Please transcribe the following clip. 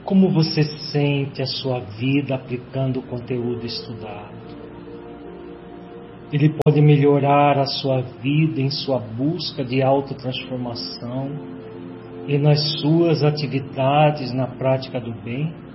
Como você sente a sua vida aplicando o conteúdo estudado? Ele pode melhorar a sua vida em sua busca de autotransformação e nas suas atividades na prática do bem?